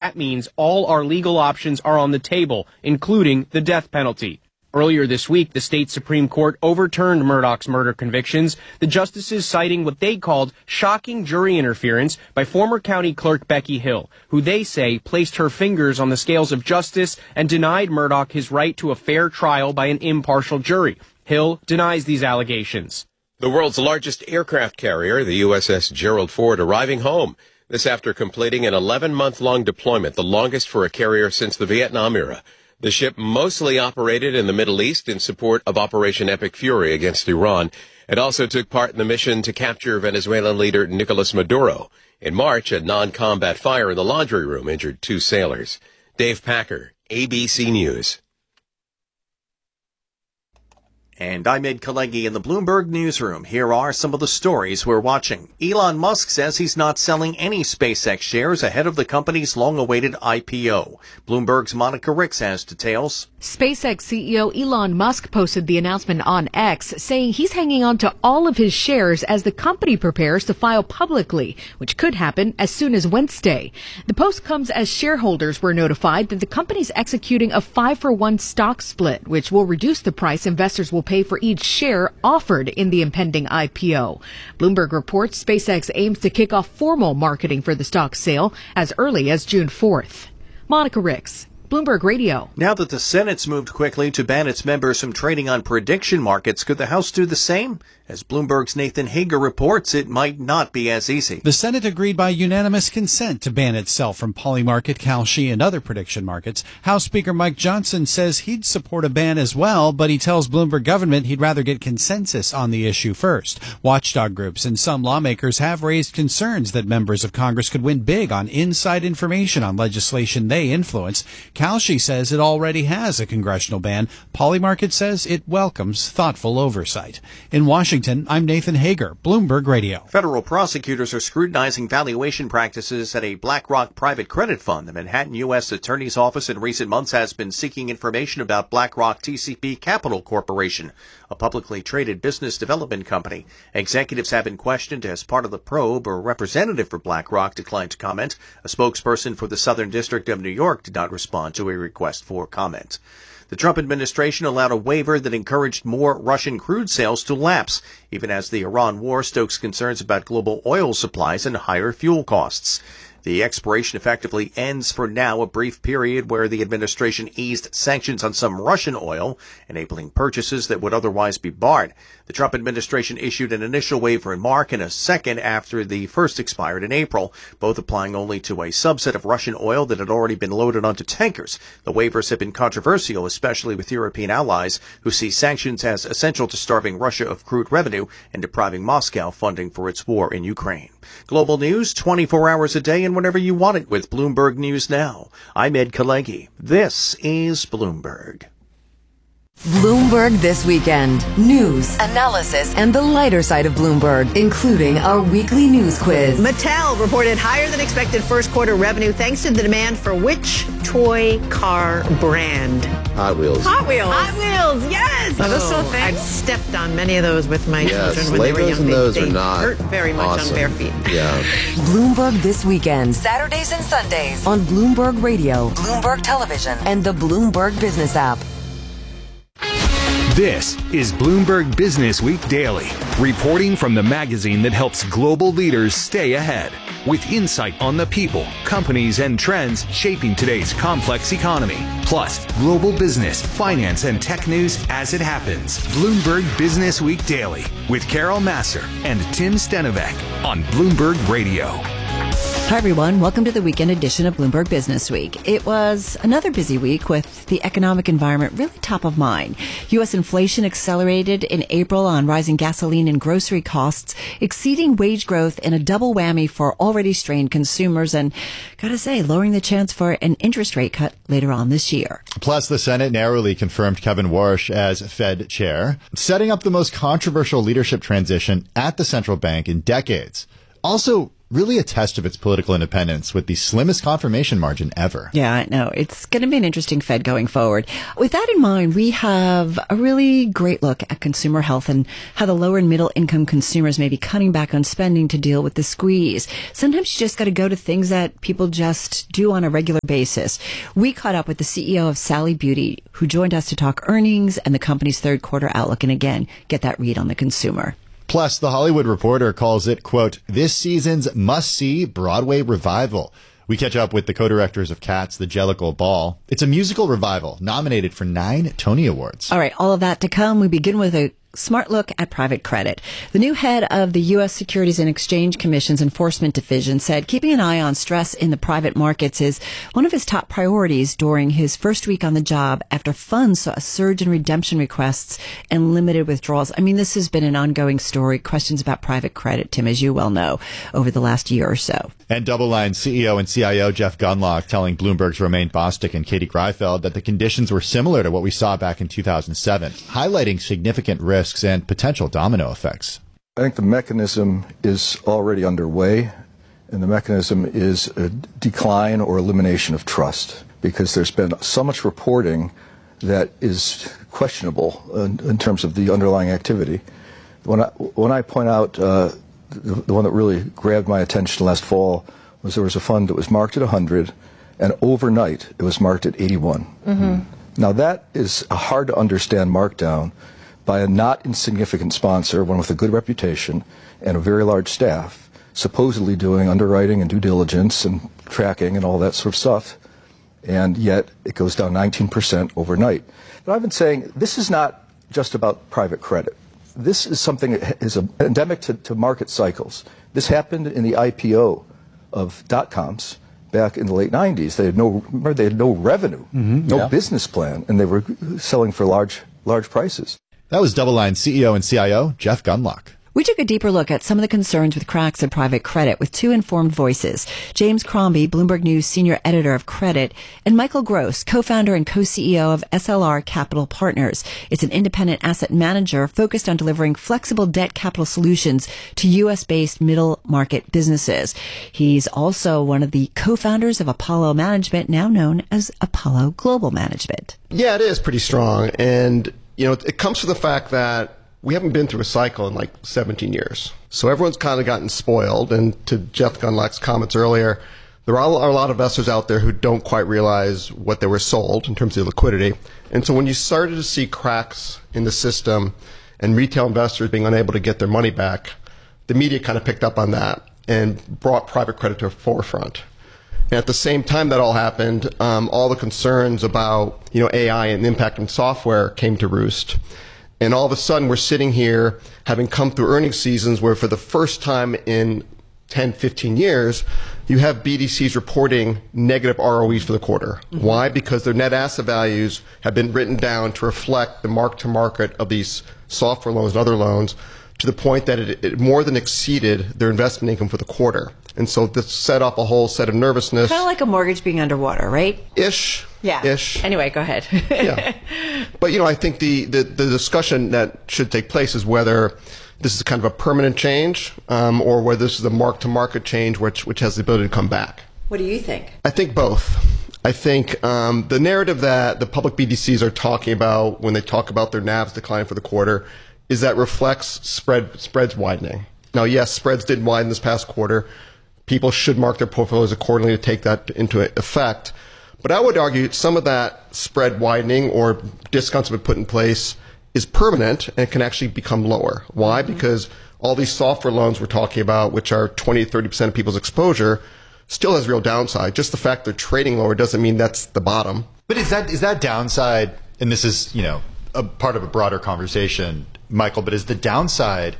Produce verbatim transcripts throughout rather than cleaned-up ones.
that means all our legal options are on the table, including the death penalty. Earlier this week, the state Supreme Court overturned Murdoch's murder convictions, the justices citing what they called shocking jury interference by former county clerk Becky Hill, who they say placed her fingers on the scales of justice and denied Murdoch his right to a fair trial by an impartial jury. Hill denies these allegations. The world's largest aircraft carrier, the U S S Gerald Ford, arriving home. This after completing an eleven-month-long deployment, the longest for a carrier since the Vietnam era. The ship mostly operated in the Middle East in support of Operation Epic Fury against Iran. It also took part in the mission to capture Venezuelan leader Nicolas Maduro. In March, a non-combat fire in the laundry room injured two sailors. Dave Packer, A B C News. And I'm Ed Kalegi in the Bloomberg Newsroom. Here are some of the stories we're watching. Elon Musk says he's not selling any SpaceX shares ahead of the company's long-awaited I P O. Bloomberg's Monica Ricks has details. SpaceX C E O Elon Musk posted the announcement on X, saying he's hanging on to all of his shares as the company prepares to file publicly, which could happen as soon as Wednesday. The post comes as shareholders were notified that the company's executing a five-for-one stock split, which will reduce the price investors will pay for each share offered in the impending I P O. Bloomberg reports SpaceX aims to kick off formal marketing for the stock sale as early as June fourth. Monica Ricks, Bloomberg Radio. Now that the Senate's moved quickly to ban its members from trading on prediction markets, could the House do the same? As Bloomberg's Nathan Hager reports, it might not be as easy. The Senate agreed by unanimous consent to ban itself from Polymarket, Kalshi, and other prediction markets. House Speaker Mike Johnson says he'd support a ban as well, but he tells Bloomberg Government he'd rather get consensus on the issue first. Watchdog groups and some lawmakers have raised concerns that members of Congress could win big on inside information on legislation they influence. Kalshi says it already has a congressional ban. Polymarket says it welcomes thoughtful oversight. In Washington, I'm Nathan Hager, Bloomberg Radio. Federal prosecutors are scrutinizing valuation practices at a BlackRock private credit fund. The Manhattan U S Attorney's Office in recent months has been seeking information about BlackRock T C P Capital Corporation, a publicly traded business development company. Executives have been questioned as part of the probe. A representative for BlackRock declined to comment. A spokesperson for the Southern District of New York did not respond to a request for comment. The Trump administration allowed a waiver that encouraged more Russian crude sales to lapse, even as the Iran war stokes concerns about global oil supplies and higher fuel costs. The expiration effectively ends for now, a brief period where the administration eased sanctions on some Russian oil, enabling purchases that would otherwise be barred. The Trump administration issued an initial waiver in March and a second after the first expired in April, both applying only to a subset of Russian oil that had already been loaded onto tankers. The waivers have been controversial, especially with European allies who see sanctions as essential to starving Russia of crude revenue and depriving Moscow funding for its war in Ukraine. Global news twenty-four hours a day and whenever you want it with Bloomberg News Now. I'm Ed Kalegi. This is Bloomberg. Bloomberg This Weekend. News, analysis, and the lighter side of Bloomberg, including our weekly news quiz. Mattel reported higher than expected first quarter revenue thanks to the demand for which toy car brand? Hot Wheels. Hot Wheels. Hot Wheels, yes. Are those still a thing? I've stepped on many of those with my yes, children when Legos they were young. And they those they are not hurt very much awesome. on bare feet. Yeah. Bloomberg This Weekend. Saturdays and Sundays on Bloomberg Radio, Bloomberg Television, and the Bloomberg Business app. This is Bloomberg Business Week Daily, reporting from the magazine that helps global leaders stay ahead, with insight on the people, companies, and trends shaping today's complex economy, plus global business, finance, and tech news as it happens. Bloomberg Business Week Daily with Carol Masser and Tim Stenovec on Bloomberg Radio. Hi, everyone. Welcome to the weekend edition of Bloomberg Business Week. It was another busy week with the economic environment really top of mind. U S inflation accelerated in April on rising gasoline and grocery costs, exceeding wage growth in a double whammy for already strained consumers and, gotta say, lowering the chance for an interest rate cut later on this year. Plus, the Senate narrowly confirmed Kevin Warsh as Fed chair, setting up the most controversial leadership transition at the central bank in decades. Also, really a test of its political independence with the slimmest confirmation margin ever. Yeah, I know. It's going to be an interesting Fed going forward. With that in mind, we have a really great look at consumer health and how the lower and middle income consumers may be cutting back on spending to deal with the squeeze. Sometimes you just got to go to things that people just do on a regular basis. We caught up with the C E O of Sally Beauty, who joined us to talk earnings and the company's third quarter outlook. And again, get that read on the consumer. Plus, The Hollywood Reporter calls it, quote, this season's must-see Broadway revival. We catch up with the co-directors of Cats, The Jellicle Ball. It's a musical revival nominated for nine Tony Awards. All right, all of that to come. We begin with a smart look at private credit. The new head of the U S Securities and Exchange Commission's Enforcement Division said keeping an eye on stress in the private markets is one of his top priorities during his first week on the job after funds saw a surge in redemption requests and limited withdrawals. I mean, this has been an ongoing story. Questions about private credit, Tim, as you well know, over the last year or so. And DoubleLine C E O and C I O Jeff Gundlach telling Bloomberg's Romaine Bostick and Katie Greifeld that the conditions were similar to what we saw back in two thousand seven, highlighting significant risks and potential domino effects. I think the mechanism is already underway, and the mechanism is a decline or elimination of trust, because there's been so much reporting that is questionable in, in terms of the underlying activity. When I, when I point out uh, the, the one that really grabbed my attention last fall was there was a fund that was marked at one hundred, and overnight it was marked at eighty-one. Mm-hmm. Now that is a hard to understand markdown by a not insignificant sponsor, one with a good reputation and a very large staff, supposedly doing underwriting and due diligence and tracking and all that sort of stuff, and yet it goes down nineteen percent overnight. But I've been saying this is not just about private credit. This is something that is endemic to, to market cycles. This happened in the I P O of dot-coms back in the late nineties. They had no, remember, they had no revenue, mm-hmm, no yeah. business plan, and they were selling for large, large prices. That was DoubleLine C E O and C I O Jeff Gundlach. We took a deeper look at some of the concerns with cracks in private credit with two informed voices. James Crombie, Bloomberg News senior editor of credit, and Michael Gross, co-founder and co-C E O of S L R Capital Partners. It's an independent asset manager focused on delivering flexible debt capital solutions to U S-based middle market businesses. He's also one of the co-founders of Apollo Management, now known as Apollo Global Management. Yeah, it is pretty strong. And, you know, it comes from the fact that we haven't been through a cycle in like seventeen years. So everyone's kind of gotten spoiled. And to Jeff Gundlach's comments earlier, there are a lot of investors out there who don't quite realize what they were sold in terms of liquidity. And so when you started to see cracks in the system and retail investors being unable to get their money back, the media kind of picked up on that and brought private credit to the forefront. And at the same time that all happened, um, all the concerns about, you know, A I and the impact on software came to roost. And all of a sudden, we're sitting here having come through earnings seasons where for the first time in ten, fifteen years, you have B D Cs reporting negative R O Es for the quarter. Mm-hmm. Why? Because their net asset values have been written down to reflect the mark-to-market of these software loans and other loans to the point that it, it more than exceeded their investment income for the quarter. And so this set up a whole set of nervousness. Kind of like a mortgage being underwater, right? Ish. Yeah. Ish. Anyway, go ahead. Yeah. But, you know, I think the, the, the discussion that should take place is whether this is kind of a permanent change um, or whether this is a mark-to-market change which, which has the ability to come back. What do you think? I think both. I think um, the narrative that the public B D Cs are talking about when they talk about their N A Vs declining for the quarter is that reflects spread spreads widening. Now, yes, spreads did widen this past quarter. People should mark their portfolios accordingly to take that into effect. But I would argue some of that spread widening or discounts have been put in place is permanent and it can actually become lower. Why? Mm-hmm. Because all these software loans we're talking about, which are twenty to thirty percent of people's exposure, still has real downside. Just the fact they're trading lower doesn't mean that's the bottom. But is that is that downside, and this is, you know, a part of a broader conversation, Michael, but is the downside,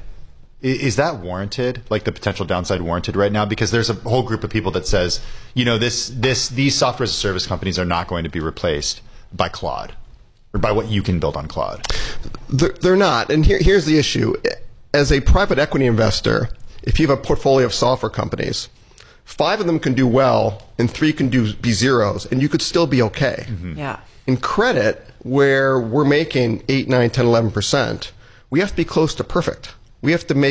is that warranted? Like the potential downside warranted right now? Because there's a whole group of people that says, you know, this this these software as a service companies are not going to be replaced by Claude or by what you can build on Claude. They're, they're not. And here, here's the issue. As a private equity investor, if you have a portfolio of software companies, five of them can do well and three can do be zeros, and you could still be okay. Mm-hmm. Yeah. In credit, where we're making eight, nine, ten, eleven percent, we have to be close to perfect. We have to make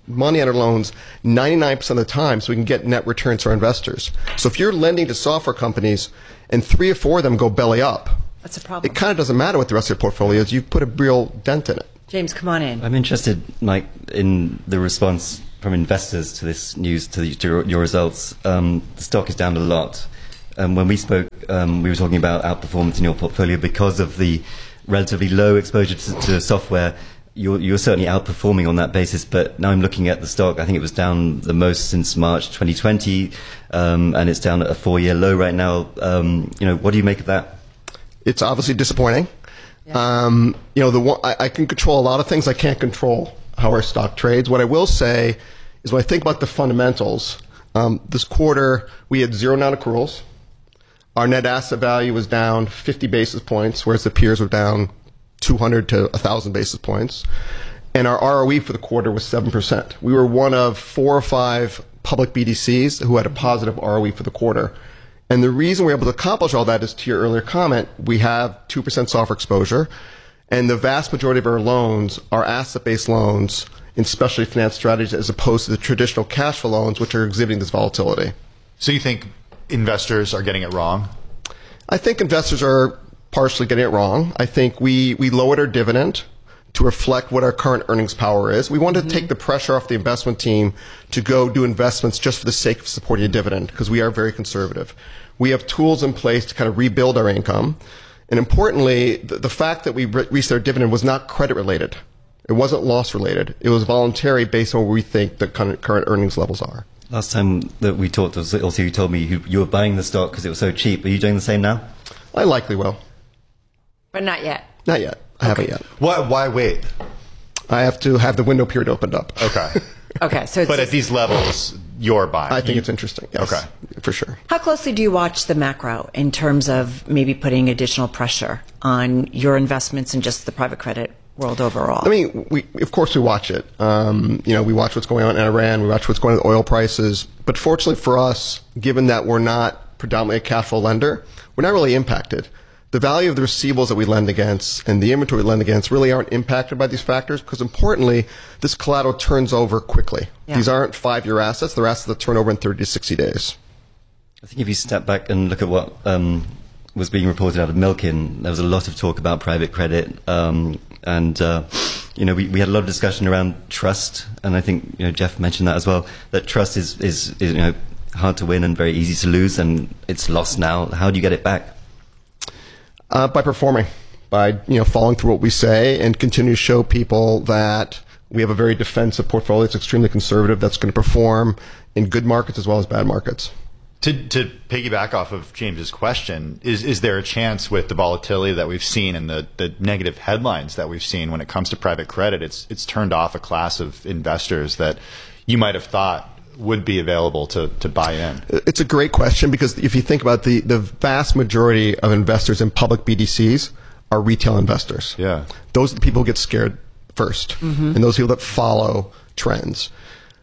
money on our loans ninety-nine percent of the time so we can get net returns for our investors. So if you're lending to software companies and three or four of them go belly up, that's a problem. It kind of doesn't matter what the rest of your portfolio is. You've put a real dent in it. James, come on in. I'm interested, Mike, in the response from investors to this news, to, the, to your results. Um, the stock is down a lot. Um, when we spoke, um, we were talking about outperformance in your portfolio because of the relatively low exposure to, to software. You're, you're certainly outperforming on that basis, but now I'm looking at the stock. I think it was down the most since March twenty twenty, um, and it's down at a four-year low right now. Um, you know, what do you make of that? It's obviously disappointing. Yeah. Um, you know, the one, I, I can control a lot of things. I can't control how our stock trades. What I will say is when I think about the fundamentals, um, this quarter we had zero non-accruals. Our net asset value was down fifty basis points, whereas the peers were down two hundred to one thousand basis points. And our R O E for the quarter was seven percent. We were one of four or five public B D Cs who had a positive R O E for the quarter. And the reason we're able to accomplish all that is, to your earlier comment, we have two percent software exposure, and the vast majority of our loans are asset-based loans in specialty finance strategies as opposed to the traditional cash flow loans, which are exhibiting this volatility. So you think investors are getting it wrong? I think investors are partially getting it wrong. I think we, we lowered our dividend to reflect what our current earnings power is. We wanted mm-hmm. to take the pressure off the investment team to go do investments just for the sake of supporting a dividend, because we are very conservative. We have tools in place to kind of rebuild our income. And importantly, the, the fact that we re- reached our dividend was not credit related. It wasn't loss related. It was voluntary based on where we think the current, current earnings levels are. Last time that we talked, also you told me you, you were buying the stock because it was so cheap. Are you doing the same now? I likely will. But not yet. Not yet. I okay. haven't yet. Why, why wait? I have to have the window period opened up. Okay. Okay. So, but at these levels, you're buying. I think you, it's interesting. Yes, okay, for sure. How closely do you watch the macro in terms of maybe putting additional pressure on your investments and just the private credit world overall? I mean, we of course we watch it. Um, you know, we watch what's going on in Iran. We watch what's going on with oil prices. But fortunately for us, given that we're not predominantly a cash flow lender, we're not really impacted. The value of the receivables that we lend against and the inventory we lend against really aren't impacted by these factors because, importantly, this collateral turns over quickly. Yeah. These aren't five-year assets. They're assets that turn over in thirty to sixty days. I think if you step back and look at what um, was being reported out of Milken, there was a lot of talk about private credit. Um, and, uh, you know, we, we had a lot of discussion around trust. And I think, you know, Jeff mentioned that as well, that trust is, is, is you know, hard to win and very easy to lose. And it's lost now. How do you get it back? Uh, by performing, by you know following through what we say and continue to show people that we have a very defensive portfolio. It's extremely conservative. That's going to perform in good markets as well as bad markets. To, to piggyback off of James's question, is is there a chance with the volatility that we've seen and the, the negative headlines that we've seen when it comes to private credit, it's it's turned off a class of investors that you might have thought would be available to, to buy in? It's a great question because if you think about the, the vast majority of investors in public B D Cs are retail investors. Yeah. Those are the people who get scared first, mm-hmm. and those people that follow trends.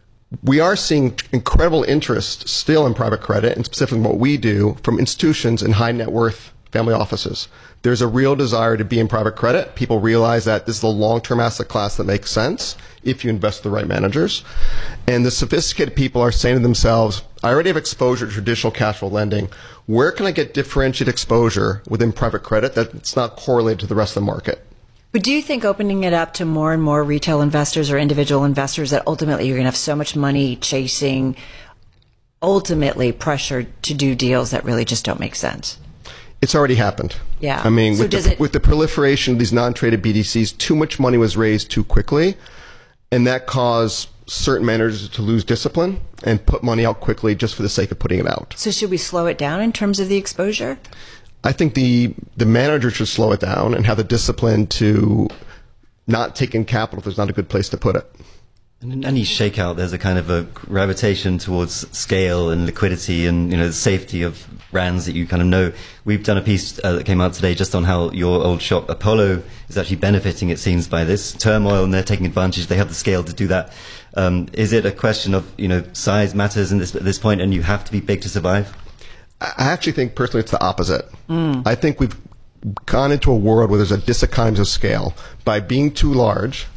We are seeing incredible interest still in private credit, and specifically what we do, from institutions and high net worth family offices. There's a real desire to be in private credit. People realize that this is a long-term asset class that makes sense if you invest in the right managers. And the sophisticated people are saying to themselves, I already have exposure to traditional cash flow lending. Where can I get differentiated exposure within private credit that's not correlated to the rest of the market? But do you think opening it up to more and more retail investors or individual investors that ultimately you're going to have so much money chasing, ultimately pressured to do deals that really just don't make sense? It's already happened. Yeah. I mean, so with, does the, it- with the proliferation of these non-traded B D Cs, too much money was raised too quickly, and that caused certain managers to lose discipline and put money out quickly just for the sake of putting it out. So should we slow it down in terms of the exposure? I think the the manager should slow it down and have the discipline to not take in capital if there's not a good place to put it. And in any shakeout, there's a kind of a gravitation towards scale and liquidity and, you know, the safety of brands that you kind of know. We've done a piece uh, that came out today just on how your old shop, Apollo, is actually benefiting, it seems, by this turmoil, and they're taking advantage. They have the scale to do that. Um, is it a question of, you know, size matters in this, at this point, and you have to be big to survive? I actually think, personally, it's the opposite. Mm. I think we've gone into a world where there's a diseconomies of scale. By being too large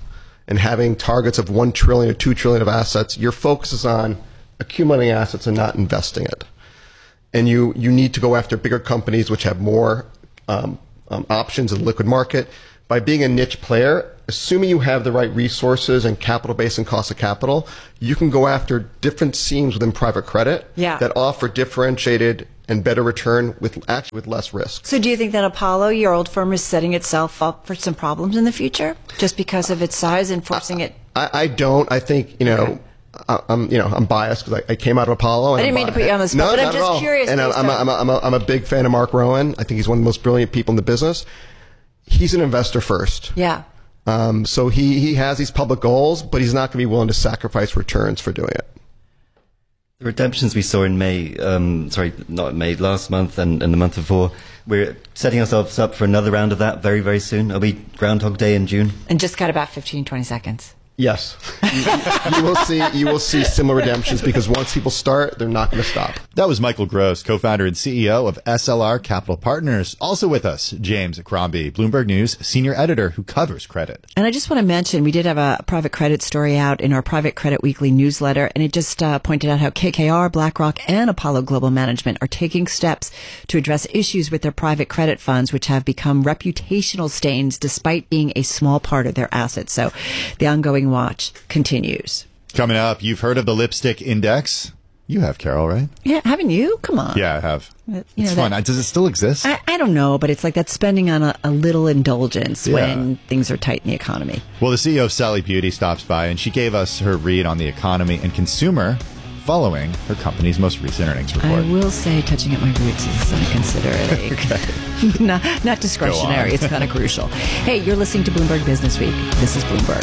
and having targets of one trillion or two trillion of assets, your focus is on accumulating assets and not investing it. And you, you need to go after bigger companies which have more um, um, options in the liquid market. By being a niche player, assuming you have the right resources and capital base and cost of capital, you can go after different seams within private credit yeah. that offer differentiated and better return with actually with less risk. So do you think that Apollo, your old firm, is setting itself up for some problems in the future just because of its size and forcing it? I, I don't. I think, you know, okay. I, I'm, you know, I'm biased because I, I came out of Apollo. And I didn't I'm mean to put you on the spot, no, but I'm just curious. And I'm, I'm, a, I'm, a, I'm, a, I'm a big fan of Mark Rowan. I think he's one of the most brilliant people in the business. He's an investor first. Yeah. Um, so he, he has these public goals, but he's not going to be willing to sacrifice returns for doing it. The redemptions we saw in May, um, sorry, not in May, last month and, and the month before, we're setting ourselves up for another round of that very, very soon. Are we Groundhog Day in June? And just got about fifteen, twenty seconds. Yes. you, you will see you will see similar redemptions because once people start, they're not going to stop. That was Michael Gross, co-founder and C E O of S L R Capital Partners. Also with us, James Crombie, Bloomberg News senior editor who covers credit. And I just want to mention, we did have a private credit story out in our Private Credit Weekly newsletter, and it just uh, pointed out how K K R, BlackRock, and Apollo Global Management are taking steps to address issues with their private credit funds, which have become reputational stains despite being a small part of their assets. So the ongoing watch continues. Coming up, you've heard of the lipstick index. You have, Carol, right? Yeah, haven't you? Come on. Yeah, I have. You know, it's fun. That, Does it still exist? I, I don't know, but it's like that spending on a, a little indulgence yeah. when things are tight in the economy. Well, the C E O of Sally Beauty stops by, and she gave us her read on the economy and consumer following her company's most recent earnings report. I will say touching at my roots is something to consider. okay. not, not discretionary. It's kind of crucial. Hey, you're listening to Bloomberg Business Week. This is Bloomberg.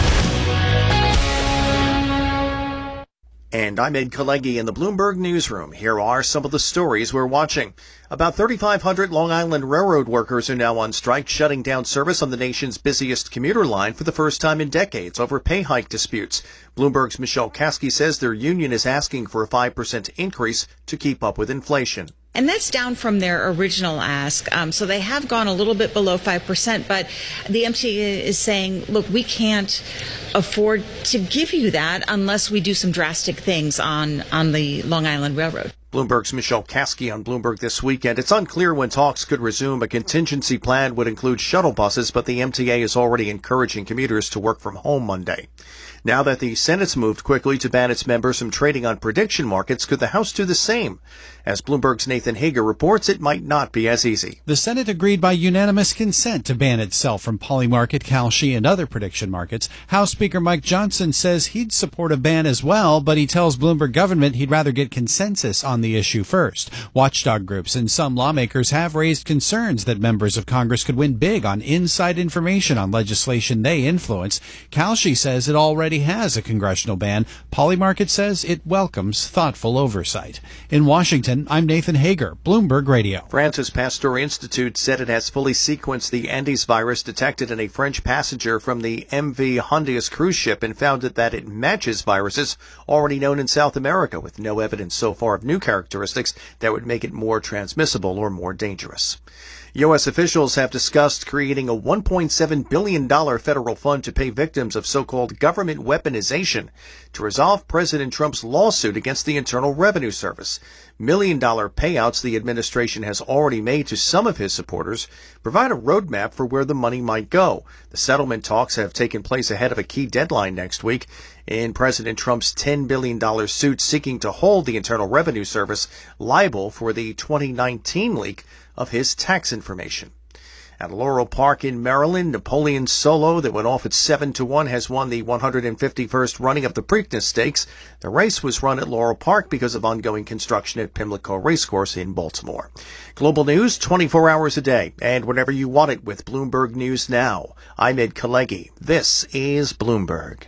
And I'm Ed Kalegi in the Bloomberg Newsroom. Here are some of the stories we're watching. About thirty-five hundred Long Island Railroad workers are now on strike, shutting down service on the nation's busiest commuter line for the first time in decades over pay hike disputes. Bloomberg's Michelle Kasky says their union is asking for a five percent increase to keep up with inflation. And that's down from their original ask. Um, so they have gone a little bit below five percent, but the M T A is saying, look, we can't afford to give you that unless we do some drastic things on, on the Long Island Railroad. Bloomberg's Michelle Kasky on Bloomberg This Weekend. It's unclear when talks could resume. A contingency plan would include shuttle buses, but the M T A is already encouraging commuters to work from home Monday. Now that the Senate's moved quickly to ban its members from trading on prediction markets, could the House do the same? As Bloomberg's Nathan Hager reports, it might not be as easy. The Senate agreed by unanimous consent to ban itself from Polymarket, Kalshi, and other prediction markets. House Speaker Mike Johnson says he'd support a ban as well, but he tells Bloomberg Government he'd rather get consensus on the issue first. Watchdog groups and some lawmakers have raised concerns that members of Congress could win big on inside information on legislation they influence. Kalshi says it already has a congressional ban. Polymarket says it welcomes thoughtful oversight. In Washington, I'm Nathan Hager, Bloomberg Radio. Francis Pasteur Institute said it has fully sequenced the Andes virus detected in a French passenger from the M V Hondius cruise ship and found that it matches viruses already known in South America, with no evidence so far of new characteristics that would make it more transmissible or more dangerous. U S officials have discussed creating a one point seven billion dollars federal fund to pay victims of so-called government weaponization to resolve President Trump's lawsuit against the Internal Revenue Service. Million-dollar payouts the administration has already made to some of his supporters provide a roadmap for where the money might go. The settlement talks have taken place ahead of a key deadline next week in President Trump's ten billion dollars suit seeking to hold the Internal Revenue Service liable for the twenty nineteen leak of his tax information. At Laurel Park in Maryland, Napoleon Solo, that went off at seven to one, has won the one hundred fifty-first running of the Preakness Stakes. The race was run at Laurel Park because of ongoing construction at Pimlico Racecourse in Baltimore. Global news twenty-four hours a day, and whenever you want it with Bloomberg News Now. I'm Ed Kalegi. This is Bloomberg.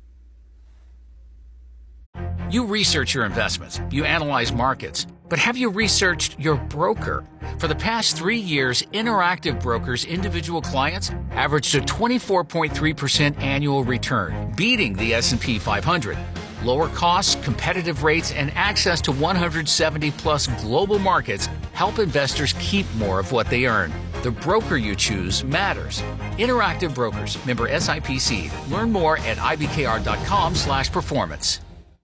You research your investments, you analyze markets, but have you researched your broker? For the past three years, Interactive Brokers' individual clients averaged a twenty-four point three percent annual return, beating the S and P five hundred. Lower costs, competitive rates, and access to one hundred seventy plus global markets help investors keep more of what they earn. The broker you choose matters. Interactive Brokers, member S I P C. Learn more at I B K R dot com slash performance.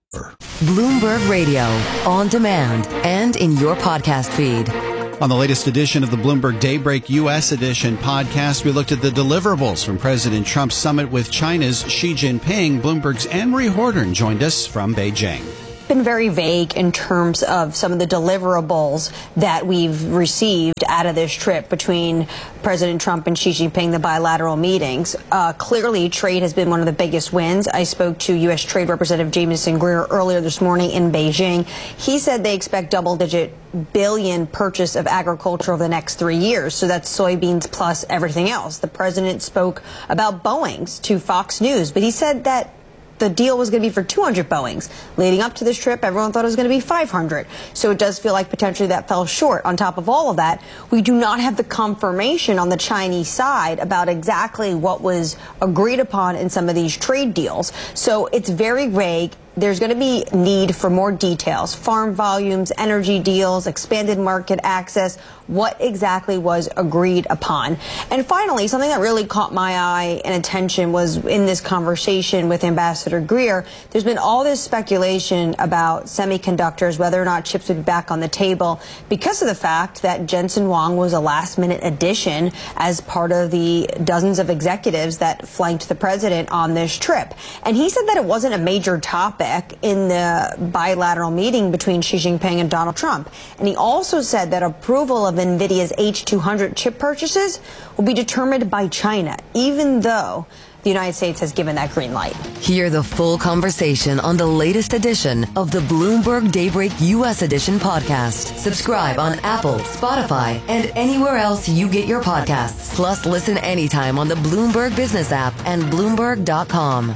Bloomberg Radio, on demand and in your podcast feed. On the latest edition of the Bloomberg Daybreak U S Edition podcast, we looked at the deliverables from President Trump's summit with China's Xi Jinping. Bloomberg's Anne-Marie Horton joined us from Beijing. Been very vague in terms of some of the deliverables that we've received out of this trip between President Trump and Xi Jinping, the bilateral meetings. Uh, clearly, trade has been one of the biggest wins. I spoke to U S Trade Representative Jamieson Greer earlier this morning in Beijing. He said they expect double-digit billion purchase of agriculture over the next three years. So that's soybeans plus everything else. The president spoke about Boeings to Fox News, but he said that the deal was going to be for two hundred Boeings. Leading up to this trip, everyone thought it was going to be five hundred. So it does feel like potentially that fell short. On top of all of that, we do not have the confirmation on the Chinese side about exactly what was agreed upon in some of these trade deals. So it's very vague. There's going to be need for more details, farm volumes, energy deals, expanded market access, what exactly was agreed upon. And finally, something that really caught my eye and attention was in this conversation with Ambassador Greer, there's been all this speculation about semiconductors, whether or not chips would be back on the table because of the fact that Jensen Huang was a last-minute addition as part of the dozens of executives that flanked the president on this trip. And he said that it wasn't a major topic in the bilateral meeting between Xi Jinping and Donald Trump. And he also said that approval of NVIDIA's H two hundred chip purchases will be determined by China, even though the United States has given that green light. Hear the full conversation on the latest edition of the Bloomberg Daybreak U S Edition podcast. Subscribe on Apple, Spotify, and anywhere else you get your podcasts. Plus, listen anytime on the Bloomberg Business app and Bloomberg dot com.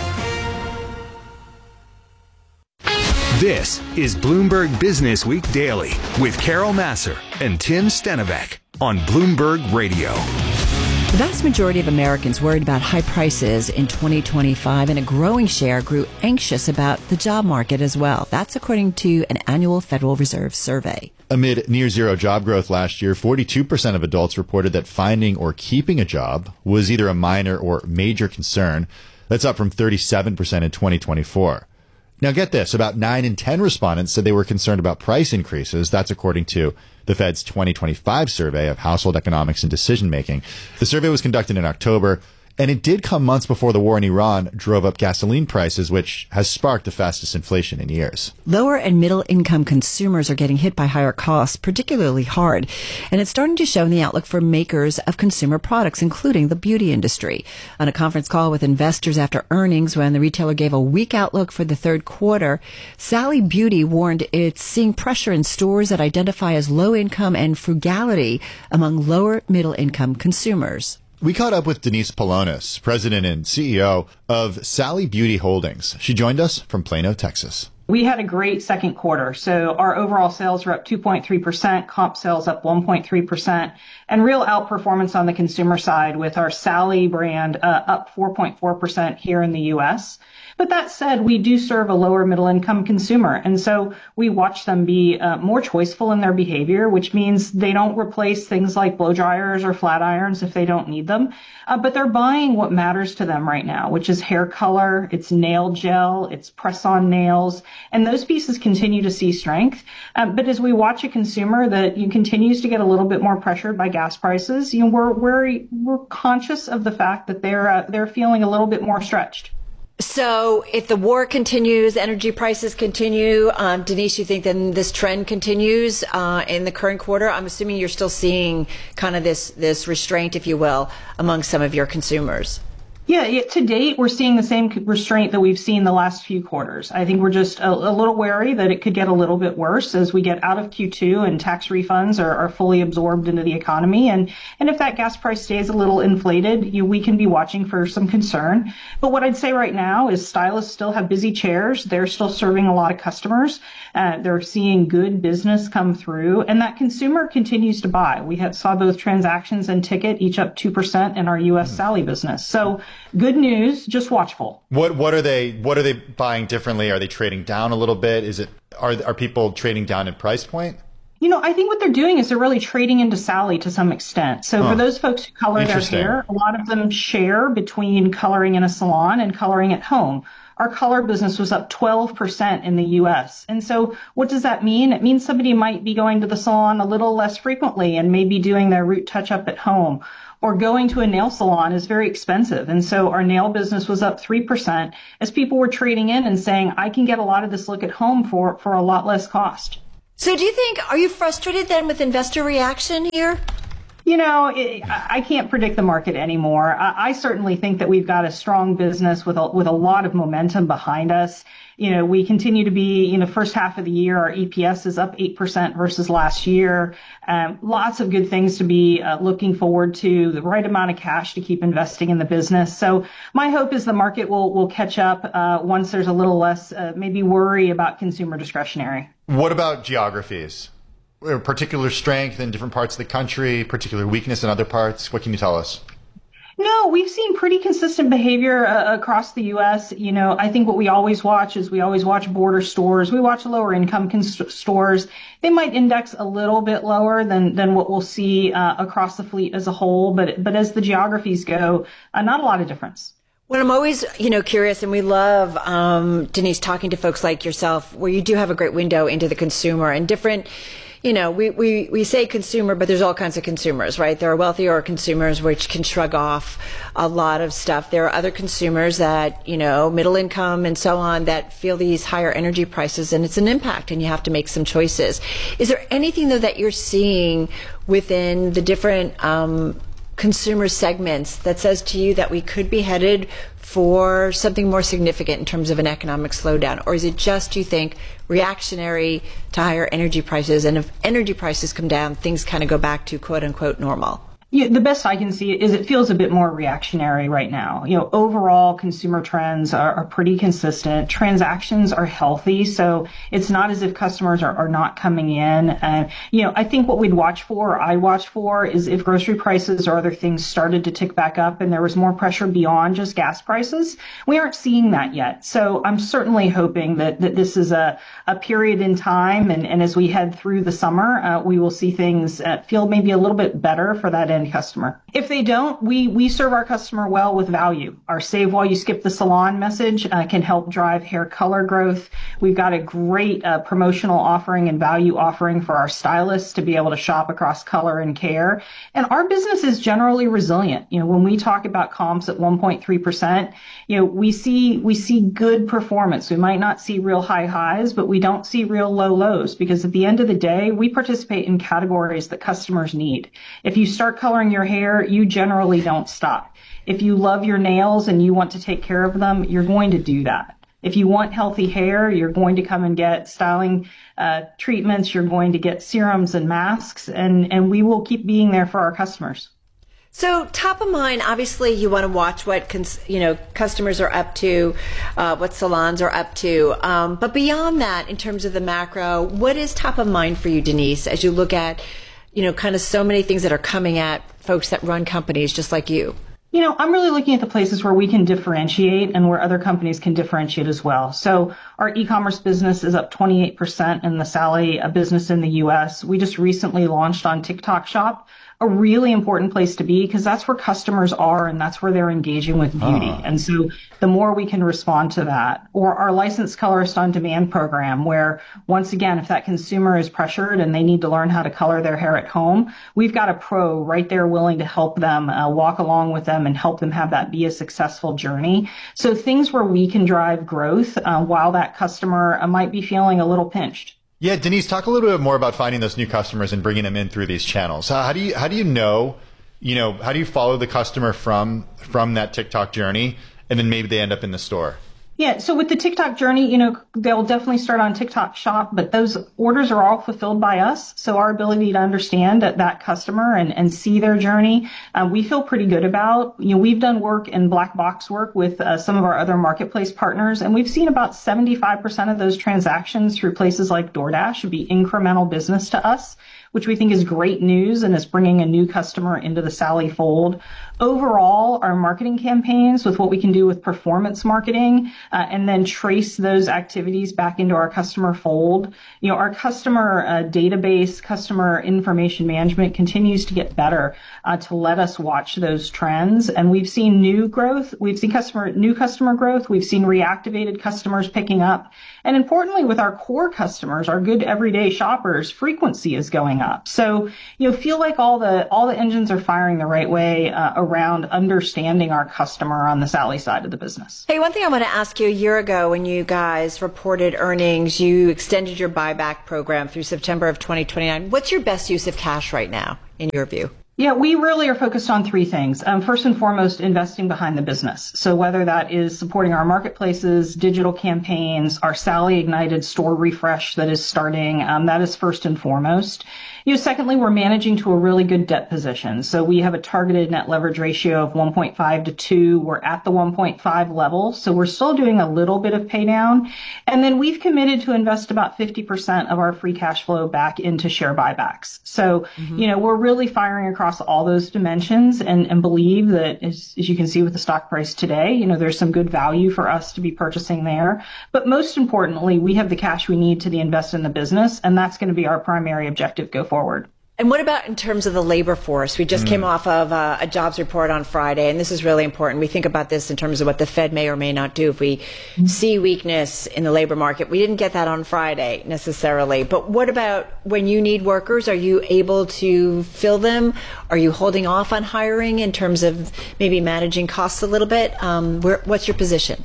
This is Bloomberg Business Week Daily with Carol Massar and Tim Stenovec on Bloomberg Radio. The vast majority of Americans worried about high prices in twenty twenty-five, and a growing share grew anxious about the job market as well. That's according to an annual Federal Reserve survey. Amid near-zero job growth last year, forty-two percent of adults reported that finding or keeping a job was either a minor or major concern. That's up from thirty-seven percent in twenty twenty-four. Now get this, about nine in ten respondents said they were concerned about price increases. That's according to the Fed's twenty twenty-five survey of household economics and decision making. The survey was conducted in October, and it did come months before the war in Iran drove up gasoline prices, which has sparked the fastest inflation in years. Lower and middle income consumers are getting hit by higher costs particularly hard, and it's starting to show in the outlook for makers of consumer products, including the beauty industry. On a conference call with investors after earnings, when the retailer gave a weak outlook for the third quarter, Sally Beauty warned it's seeing pressure in stores that identify as low income and frugality among lower middle income consumers. We caught up with Denise Polonis, president and C E O of Sally Beauty Holdings. She joined us from Plano, Texas. We had a great second quarter. So our overall sales were up two point three percent, comp sales up one point three percent, and real outperformance on the consumer side with our Sally brand uh, up four point four percent here in the U S. But that said, we do serve a lower middle income consumer. And so we watch them be uh, more choiceful in their behavior, which means they don't replace things like blow dryers or flat irons if they don't need them. Uh, but they're buying what matters to them right now, which is hair color, it's nail gel, it's press-on nails. And those pieces continue to see strength. Uh, but as we watch a consumer that you know, continues to get a little bit more pressured by gas prices, you know, we're, we're, we're conscious of the fact that they're, uh, they're feeling a little bit more stretched. So if the war continues, energy prices continue, um, Denise, you think then this trend continues uh, in the current quarter? I'm assuming you're still seeing kind of this, this restraint, if you will, among some of your consumers. Yeah, to date, we're seeing the same restraint that we've seen the last few quarters. I think we're just a, a little wary that it could get a little bit worse as we get out of Q two and tax refunds are, are fully absorbed into the economy. And, and if that gas price stays a little inflated, you, we can be watching for some concern. But what I'd say right now is stylists still have busy chairs. They're still serving a lot of customers. Uh, they're seeing good business come through, and that consumer continues to buy. We have, saw both transactions and ticket each up two percent in our U S Sally business. So good news, just watchful. What what are they what are they buying differently? Are they trading down a little bit? Is it are are people trading down in price point? You know, I think what they're doing is they're really trading into Sally to some extent. So Huh. for those folks who color their hair, a lot of them share between coloring in a salon and coloring at home. Our color business was up twelve percent in the U S. And so what does that mean? It means somebody might be going to the salon a little less frequently and maybe doing their root touch-up at home. Or going to a nail salon is very expensive. And so our nail business was up three percent as people were trading in and saying, I can get a lot of this look at home for, for a lot less cost. So do you think, are you frustrated then with investor reaction here? You know, it, I can't predict the market anymore. I, I certainly think that we've got a strong business with a, with a lot of momentum behind us. You know, we continue to be, you know, first half of the year, our E P S is up eight percent versus last year. Um, lots of good things to be uh, looking forward to, the right amount of cash to keep investing in the business. So my hope is the market will, will catch up uh, once there's a little less uh, maybe worry about consumer discretionary. What about geographies? Particular strength in different parts of the country, particular weakness in other parts? What can you tell us? No, we've seen pretty consistent behavior uh, across the U S. You know, I think what we always watch is we always watch border stores. We watch lower income cons- stores. They might index a little bit lower than, than what we'll see uh, across the fleet as a whole. But, but as the geographies go, uh, not a lot of difference. Well, I'm always, you know, curious, and we love, um, Denise, talking to folks like yourself, where you do have a great window into the consumer and different, you know, we, we, we say consumer, but there's all kinds of consumers, right? There are wealthier consumers which can shrug off a lot of stuff. There are other consumers that, you know, middle income and so on, that feel these higher energy prices, and it's an impact, and you have to make some choices. Is there anything, though, that you're seeing within the different um, consumer segments that says to you that we could be headed for something more significant in terms of an economic slowdown? Or is it just, you think, reactionary to higher energy prices, and if energy prices come down, things kind of go back to quote unquote normal? Yeah, the best I can see is it feels a bit more reactionary right now. You know, overall consumer trends are, are pretty consistent. Transactions are healthy, so it's not as if customers are, are not coming in. Uh, you know, I think what we'd watch for, or I watch for, is if grocery prices or other things started to tick back up and there was more pressure beyond just gas prices. We aren't seeing that yet. So I'm certainly hoping that, that this is a, a period in time, and, and as we head through the summer, uh, we will see things uh, feel maybe a little bit better for that end customer. If they don't, we we serve our customer well with value. Our Save While You Skip the Salon message uh, can help drive hair color growth. We've got a great uh, promotional offering and value offering for our stylists to be able to shop across color and care. And our business is generally resilient. You know, when we talk about comps at one point three percent, you know, we see we see good performance. We might not see real high highs, but we don't see real low lows, because at the end of the day, we participate in categories that customers need. If you start coloring your hair, you generally don't stop. If you love your nails and you want to take care of them, you're going to do that. If you want healthy hair, you're going to come and get styling uh, treatments. You're going to get serums and masks, and, and we will keep being there for our customers. So top of mind, obviously you want to watch what cons- you know customers are up to, uh, what salons are up to. Um, but beyond that, in terms of the macro, what is top of mind for you, Denise, as you look at, you know, kind of so many things that are coming at folks that run companies just like you? You know, I'm really looking at the places where we can differentiate and where other companies can differentiate as well. So our e-commerce business is up twenty-eight percent in the Sally business in the U S. We just recently launched on TikTok Shop, a really important place to be, because that's where customers are and that's where they're engaging with beauty. Uh. And so the more we can respond to that, or our licensed colorist on demand program, where once again, if that consumer is pressured and they need to learn how to color their hair at home, we've got a pro right there willing to help them, uh, walk along with them and help them have that be a successful journey. So things where we can drive growth uh, while that customer uh, might be feeling a little pinched. Yeah, Denise, talk a little bit more about finding those new customers and bringing them in through these channels. How do you how do you know, you know, how do you follow the customer from from that TikTok journey, and then maybe they end up in the store? Yeah, so with the TikTok journey, you know, they'll definitely start on TikTok Shop, but those orders are all fulfilled by us. So our ability to understand that, that customer and, and see their journey, uh, we feel pretty good about. You know, we've done work in black box work with uh, some of our other marketplace partners, and we've seen about seventy-five percent of those transactions through places like DoorDash be incremental business to us. which we think is great news and is bringing a new customer into the Sally fold. Overall, our marketing campaigns with what we can do with performance marketing uh, and then trace those activities back into our customer fold. You know, our customer uh, database, customer information management continues to get better uh, to let us watch those trends. And we've seen new growth. We've seen customer new customer growth. We've seen reactivated customers picking up. And importantly, with our core customers, our good everyday shoppers, frequency is going up. So, you know, feel like all the all the engines are firing the right way uh, around understanding our customer on the Sally side of the business. Hey, one thing I want to ask you, a year ago when you guys reported earnings, you extended your buyback program through September of twenty twenty-nine. What's your best use of cash right now, in your view? Yeah, we really are focused on three things. Um, first and foremost, investing behind the business. So whether that is supporting our marketplaces, digital campaigns, our Sally Ignited store refresh that is starting, um, that is first and foremost. You know, secondly, we're managing to a really good debt position. So we have a targeted net leverage ratio of one point five to two. We're at the one point five level. So we're still doing a little bit of pay down. And then we've committed to invest about fifty percent of our free cash flow back into share buybacks. So, mm-hmm. you know, we're really firing across all those dimensions and, and believe that, as, as you can see with the stock price today, you know, there's some good value for us to be purchasing there. But most importantly, we have the cash we need to invest in the business. And that's going to be our primary objective go forward. And what about in terms of the labor force? We just mm. came off of uh, a jobs report on Friday, and this is really important. We think about this in terms of what the Fed may or may not do. If we mm. see weakness in the labor market, we didn't get that on Friday necessarily. But what about when you need workers? Are you able to fill them? Are you holding off on hiring in terms of maybe managing costs a little bit? Um, where, what's your position?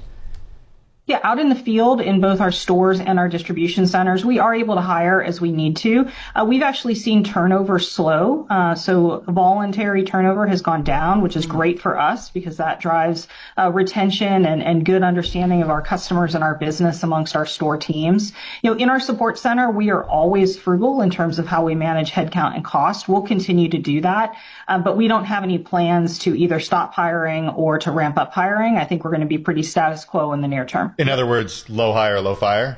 Yeah, out in the field in both our stores and our distribution centers, we are able to hire as we need to. Uh, we've actually seen turnover slow. Uh, so voluntary turnover has gone down, which is great for us because that drives uh, retention and, and good understanding of our customers and our business amongst our store teams. You know, in our support center, we are always frugal in terms of how we manage headcount and cost. We'll continue to do that, uh, but we don't have any plans to either stop hiring or to ramp up hiring. I think we're going to be pretty status quo in the near term. In other words, low hire, low fire?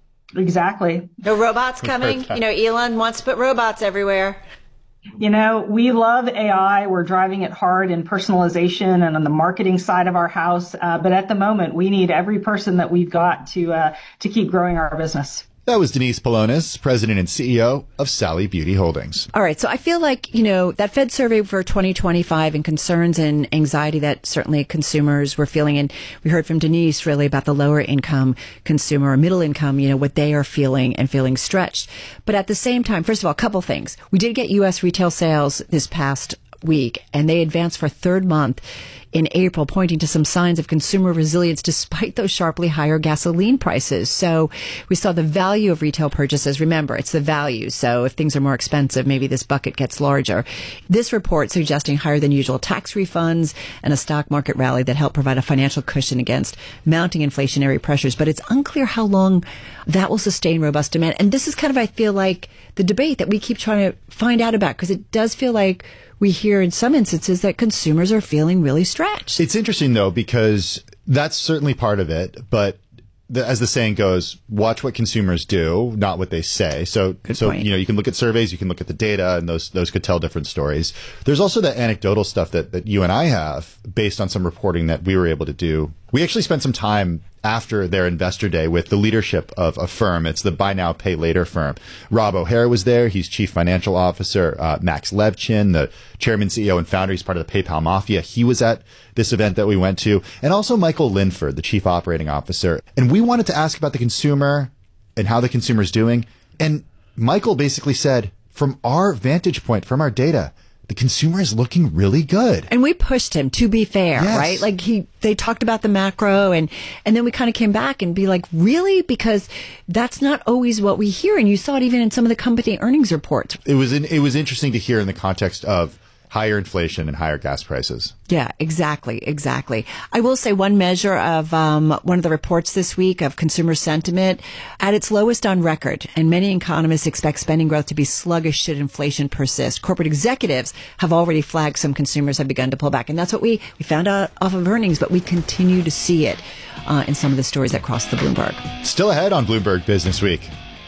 Exactly. No robots coming. You know, Elon wants to put robots everywhere. You know, we love A I. We're driving it hard in personalization and on the marketing side of our house. Uh, but at the moment, we need every person that we've got to uh, to keep growing our business. That was Denise Paulonis, President and C E O of Sally Beauty Holdings. All right. So I feel like, you know, that Fed survey for twenty twenty-five and concerns and anxiety that certainly consumers were feeling. And we heard from Denise really about the lower income consumer or middle income, you know, what they are feeling and feeling stretched. But at the same time, first of all, a couple things. We did get U S retail sales this past week, and they advanced for a third month in April, pointing to some signs of consumer resilience despite those sharply higher gasoline prices. So we saw the value of retail purchases. Remember, it's the value. So if things are more expensive, maybe this bucket gets larger. This report suggesting higher than usual tax refunds and a stock market rally that helped provide a financial cushion against mounting inflationary pressures. But it's unclear how long that will sustain robust demand. And this is kind of, I feel like, the debate that we keep trying to find out about, because it does feel like we hear in some instances that consumers are feeling really stretched. It's interesting, though, because that's certainly part of it. But the, as the saying goes, watch what consumers do, not what they say. So, Good so point. you know, you can look at surveys, you can look at the data, and those those could tell different stories. There's also that anecdotal stuff that, that you and I have based on some reporting that we were able to do. We actually spent some time after their investor day with the leadership of a firm. It's the Buy Now, Pay Later firm. Rob O'Hare was there. He's chief financial officer. Uh, Max Levchin, the chairman, C E O, and founder. He's part of the PayPal Mafia. He was at this event that we went to. And also Michael Linford, the chief operating officer. And we wanted to ask about the consumer and how the consumer's doing. And Michael basically said, from our vantage point, from our data, the consumer is looking really good. And we pushed him, to be fair, yes. right? Like he, they talked about the macro and, and then we kind of came back and be like, really? Because that's not always what we hear. And you saw it even in some of the company earnings reports. It was, in, it was interesting to hear in the context of higher inflation and higher gas prices. Yeah, exactly, exactly. I will say one measure of um, one of the reports this week of consumer sentiment at its lowest on record, and many economists expect spending growth to be sluggish should inflation persist. Corporate executives have already flagged some consumers have begun to pull back, and that's what we, we found out off of earnings, but we continue to see it uh, in some of the stories that cross the Bloomberg. Still ahead on Bloomberg Business Week.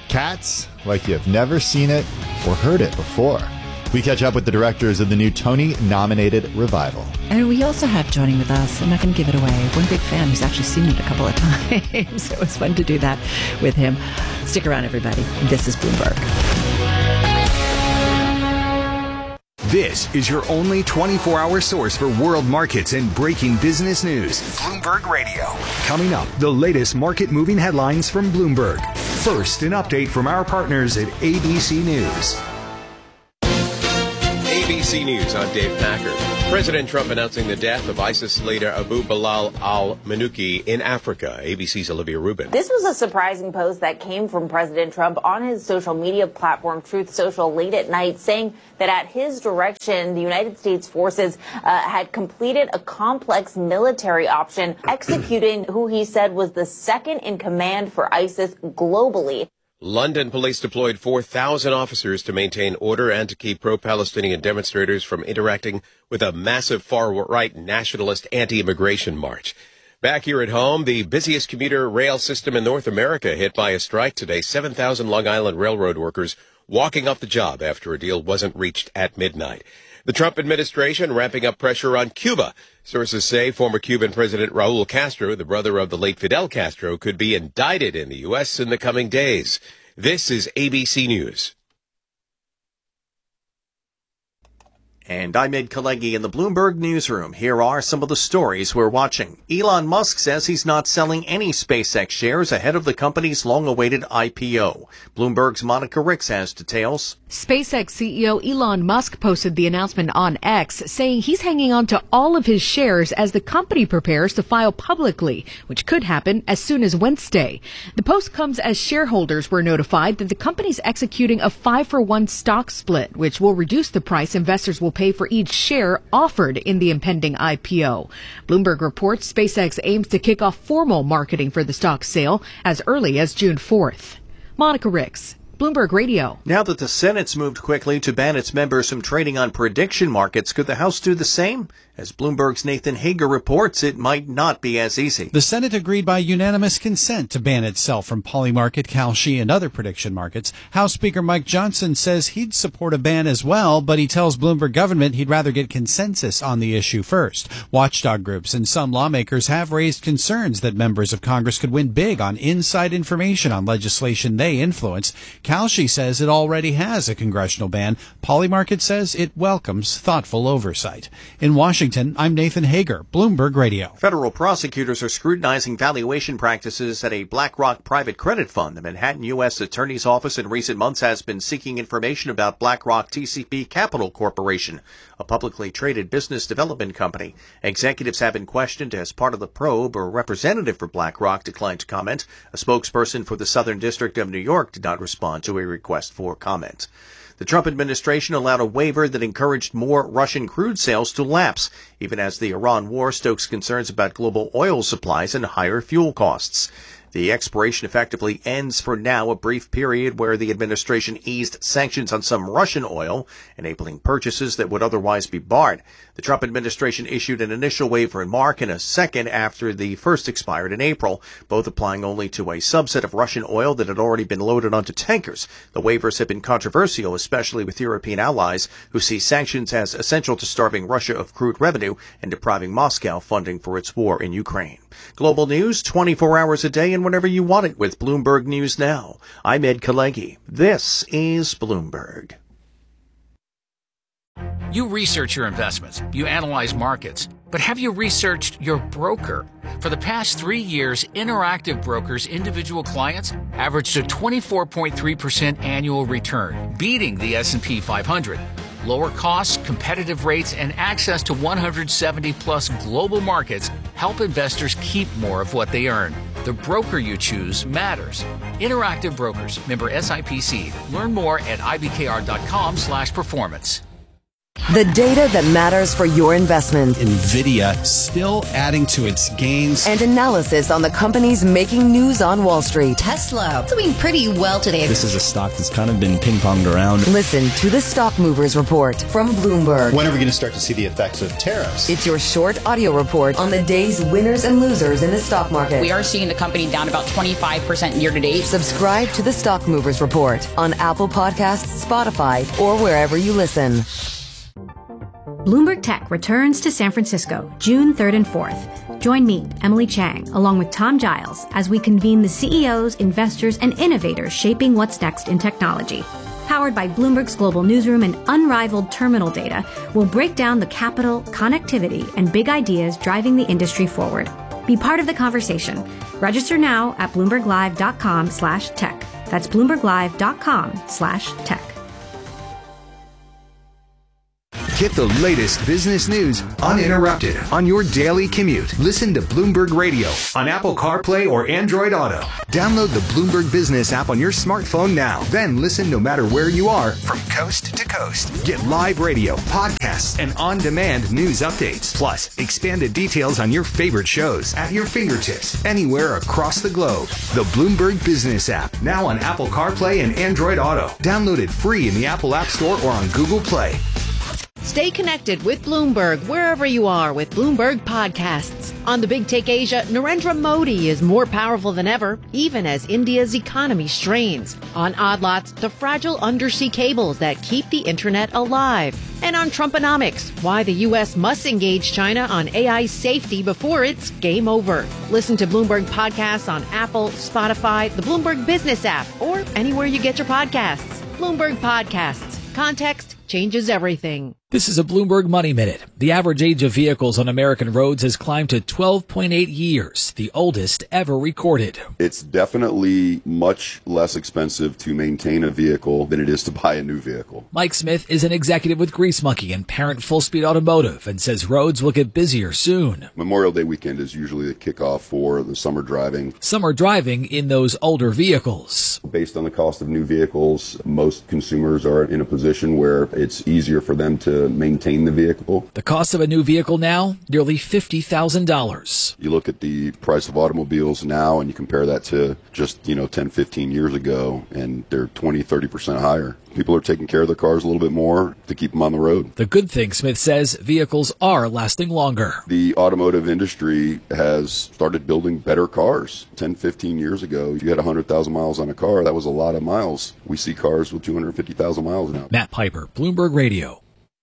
cats like you've never seen it or heard it before. We catch up with the directors of the new Tony-nominated revival. And we also have joining with us, I'm not going to give it away, one big fan who's actually seen it a couple of times. So it was fun to do that with him. Stick around, everybody. This is Bloomberg. This is your only twenty-four hour source for world markets and breaking business news. Bloomberg Radio. Coming up, the latest market moving headlines from Bloomberg. First, an update from our partners at A B C News. A B C News, I'm Dave Packer. President Trump announcing the death of ISIS leader Abu Bilal al-Manuki in Africa. A B C's Olivia Rubin. This was a surprising post that came from President Trump on his social media platform, Truth Social, late at night, saying that at his direction, the United States forces uh, had completed a complex military option, executing who he said was the second in command for ISIS globally. London police deployed four thousand officers to maintain order and to keep pro-Palestinian demonstrators from interacting with a massive far-right nationalist anti-immigration march. Back here at home, the busiest commuter rail system in North America hit by a strike today. seven thousand Long Island Railroad workers walking off the job after a deal wasn't reached at midnight. The Trump administration ramping up pressure on Cuba. Sources say former Cuban President Raul Castro, the brother of the late Fidel Castro, could be indicted in the U S in the coming days. This is A B C News. And I'm Ed Kalegi in the Bloomberg Newsroom. Here are some of the stories we're watching. Elon Musk says he's not selling any SpaceX shares ahead of the company's long-awaited I P O. Bloomberg's Monica Ricks has details. SpaceX C E O Elon Musk posted the announcement on X, saying he's hanging on to all of his shares as the company prepares to file publicly, which could happen as soon as Wednesday. The post comes as shareholders were notified that the company's executing a five-for-one stock split, which will reduce the price investors will pay for each share offered in the impending I P O. Bloomberg reports SpaceX aims to kick off formal marketing for the stock sale as early as June fourth. Monica Ricks, Bloomberg Radio. Now that the Senate's moved quickly to ban its members from trading on prediction markets, could the House do the same? As Bloomberg's Nathan Hager reports, it might not be as easy. The Senate agreed by unanimous consent to ban itself from Polymarket, Kalshi, and other prediction markets. House Speaker Mike Johnson says he'd support a ban as well, but he tells Bloomberg Government he'd rather get consensus on the issue first. Watchdog groups and some lawmakers have raised concerns that members of Congress could win big on inside information on legislation they influence. Kalshi says it already has a congressional ban. Polymarket says it welcomes thoughtful oversight. In Washington, I'm Nathan Hager, Bloomberg Radio. Federal prosecutors are scrutinizing valuation practices at a BlackRock private credit fund. The Manhattan U S Attorney's Office in recent months has been seeking information about BlackRock T C P Capital Corporation, a publicly traded business development company. Executives have been questioned as part of the probe. A representative for BlackRock declined to comment. A spokesperson for the Southern District of New York did not respond to a request for comment. The Trump administration allowed a waiver that encouraged more Russian crude sales to lapse, even as the Iran war stokes concerns about global oil supplies and higher fuel costs. The expiration effectively ends for now, a brief period where the administration eased sanctions on some Russian oil, enabling purchases that would otherwise be barred. The Trump administration issued an initial waiver in March and a second after the first expired in April, both applying only to a subset of Russian oil that had already been loaded onto tankers. The waivers have been controversial, especially with European allies who see sanctions as essential to starving Russia of crude revenue and depriving Moscow funding for its war in Ukraine. Global news twenty-four hours a day and whenever you want it with Bloomberg News Now. I'm Ed Kalegi. This is Bloomberg. You research your investments, you analyze markets, but have you researched your broker? For the past three years, Interactive Brokers' individual clients averaged a twenty-four point three percent annual return, beating the S and P five hundred. Lower costs, competitive rates, and access to one hundred seventy plus global markets help investors keep more of what they earn. The broker you choose matters. Interactive Brokers, member S I P C. Learn more at I B K R dot com slash performance. The data that matters for your investment. NVIDIA still adding to its gains. And analysis on the companies making news on Wall Street. Tesla doing pretty well today. This is a stock that's kind of been ping-ponged around. Listen to the Stock Movers Report from Bloomberg. When are we going to start to see the effects of tariffs? It's your short audio report on the day's winners and losers in the stock market. We are seeing the company down about twenty-five percent year to date. Subscribe to the Stock Movers Report on Apple Podcasts, Spotify, or wherever you listen. Bloomberg Tech returns to San Francisco June third and fourth. Join me, Emily Chang, along with Tom Giles, as we convene the C E Os, investors, and innovators shaping what's next in technology. Powered by Bloomberg's global newsroom and unrivaled terminal data, we'll break down the capital, connectivity, and big ideas driving the industry forward. Be part of the conversation. Register now at bloomberglive.com slash tech. That's bloomberglive.com slash tech. Get the latest business news uninterrupted on your daily commute. Listen to Bloomberg Radio on Apple CarPlay or Android Auto. Download the Bloomberg Business app on your smartphone now. Then listen no matter where you are from coast to coast. Get live radio, podcasts, and on-demand news updates. Plus, expanded details on your favorite shows at your fingertips anywhere across the globe. The Bloomberg Business app, now on Apple CarPlay and Android Auto. Download it free in the Apple App Store or on Google Play. Stay connected with Bloomberg wherever you are with Bloomberg Podcasts. On the Big Take Asia, Narendra Modi is more powerful than ever, even as India's economy strains. On Odd Lots, the fragile undersea cables that keep the internet alive. And on Trumponomics, why the U S must engage China on A I safety before it's game over. Listen to Bloomberg Podcasts on Apple, Spotify, the Bloomberg Business app, or anywhere you get your podcasts. Bloomberg Podcasts. Context changes everything. This is a Bloomberg Money Minute. The average age of vehicles on American roads has climbed to twelve point eight years, the oldest ever recorded. It's definitely much less expensive to maintain a vehicle than it is to buy a new vehicle. Mike Smith is an executive with Grease Monkey and parent Full Speed Automotive and says roads will get busier soon. Memorial Day weekend is usually the kickoff for the summer driving. Summer driving in those older vehicles. Based on the cost of new vehicles, most consumers are in a position where it's easier for them to maintain the vehicle. The cost of a new vehicle now, nearly fifty thousand dollars. You look at the price of automobiles now and you compare that to just, you know, ten, fifteen years ago, and they're twenty, thirty percent higher. People are taking care of their cars a little bit more to keep them on the road. The good thing, Smith says, vehicles are lasting longer. The automotive industry has started building better cars. ten, fifteen years ago, if you had one hundred thousand miles on a car, that was a lot of miles. We see cars with two hundred fifty thousand miles now. Matt Piper, Bloomberg Radio.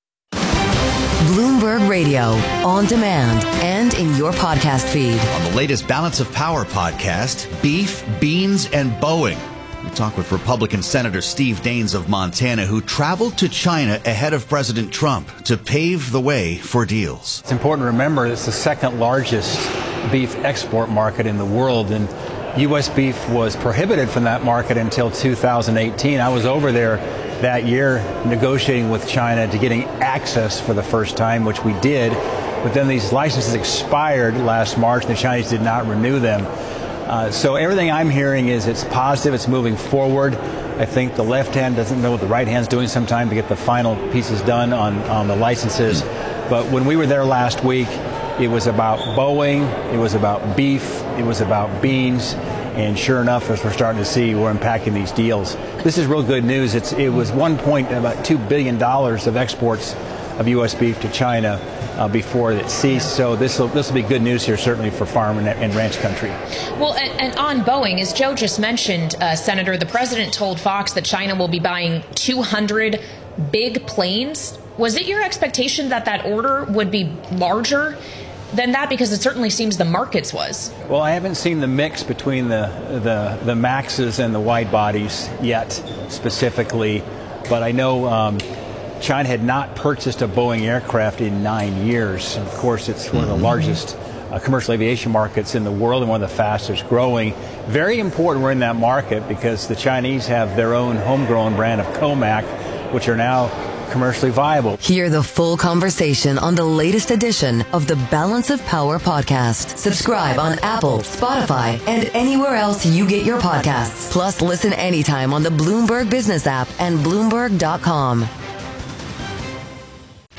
Bloomberg Radio, on demand and in your podcast feed. On the latest Balance of Power podcast, beef, beans, and Boeing. We talk with Republican Senator Steve Daines of Montana, who traveled to China ahead of President Trump to pave the way for deals. It's important to remember it's the second largest beef export market in the world, and U S beef was prohibited from that market until two thousand eighteen. I was over there that year negotiating with China to getting access for the first time, which we did. But then these licenses expired last March, and the Chinese did not renew them. Uh, so everything I'm hearing is it's positive, it's moving forward. I think the left hand doesn't know what the right hand's doing sometimes to get the final pieces done on, on the licenses. But when we were there last week, it was about Boeing, it was about beef, it was about beans. And sure enough, as we're starting to see, we're unpacking these deals. This is real good news. It's, it was one point about two billion dollars of exports of U S beef to China uh, before it ceased. So this will this will be good news here, certainly for farm and, and ranch country. Well, and, and on Boeing, as Joe just mentioned, uh, Senator, the president told Fox that China will be buying two hundred big planes. Was it your expectation that that order would be larger than that? Because it certainly seems the markets was. Well, I haven't seen the mix between the, the, the Maxes and the wide bodies yet specifically, but I know um, China had not purchased a Boeing aircraft in nine years. Of course, it's one of the largest uh, commercial aviation markets in the world and one of the fastest growing. Very important we're in that market because the Chinese have their own homegrown brand of Comac, which are now commercially viable. Hear the full conversation on the latest edition of the Balance of Power podcast. Subscribe on Apple, Spotify, and anywhere else you get your podcasts. Plus, listen anytime on the Bloomberg Business app and Bloomberg dot com.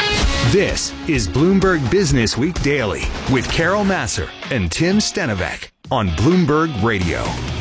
This is Bloomberg Business Week Daily with Carol Massar and Tim Stenovec on Bloomberg Radio.